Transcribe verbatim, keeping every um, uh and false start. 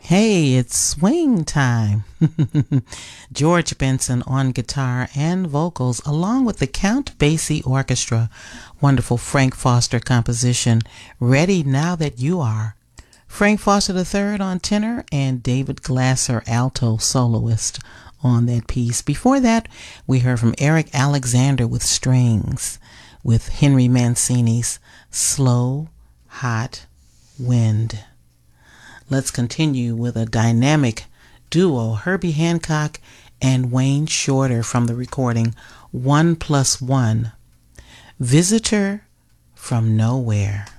Hey, it's swing time. George Benson on guitar and vocals, along with the Count Basie Orchestra. Wonderful Frank Foster composition, Ready Now That You Are. Frank Foster the third on tenor and David Glasser, alto soloist on that piece. Before that, we heard from Eric Alexander with strings, with Henry Mancini's Slow, Hot Wind. Let's continue with a dynamic duo, Herbie Hancock and Wayne Shorter, from the recording One Plus One, Visitor from Nowhere.